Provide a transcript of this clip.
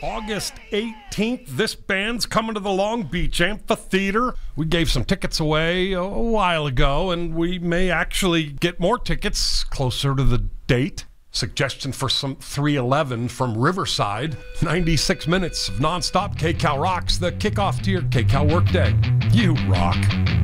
August 18th, this band's coming to the Long Beach Amphitheater. We gave some tickets away a while ago, and we may actually get more tickets closer to the date. Suggestion for some 311 from Riverside. 96 minutes of nonstop KCal rocks, the kickoff to your KCal workday. You rock.